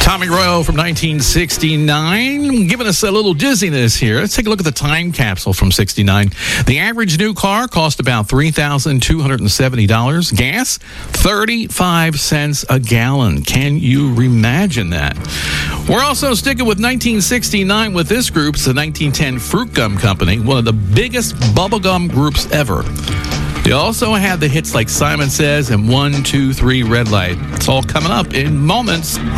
Tommy Royal from 1969, giving us a little dizziness here. Let's take a look at the time capsule from 69. The average new car cost about $3,270. Gas, 35 cents a gallon. Can you imagine that? We're also sticking with 1969 with this group. It's the 1910 Fruit Gum Company, one of the biggest bubblegum groups ever. They also had the hits like Simon Says and 1, 2, 3 Red Light. It's all coming up in moments.